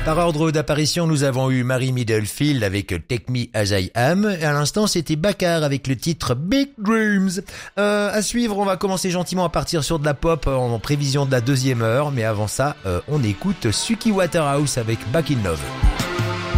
Par ordre d'apparition, nous avons eu Mary Middlefield avec Take Me As I Am. Et à l'instant, c'était Bakar avec le titre Big Dreams. À suivre, on va commencer gentiment à partir sur de la pop en prévision de la deuxième heure. Mais avant ça, on écoute Suki Waterhouse avec Back in Love.